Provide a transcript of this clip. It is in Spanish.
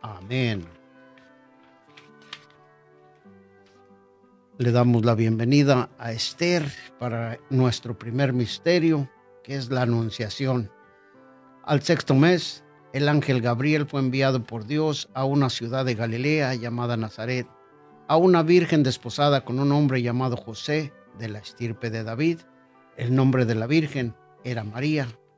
Amén. Le damos la bienvenida a Esther para nuestro primer misterio, que es la Anunciación. Al sexto mes, el ángel Gabriel fue enviado por Dios a una ciudad de Galilea llamada Nazaret, a una virgen desposada con un hombre llamado José, de la estirpe de David. El nombre de la virgen era María.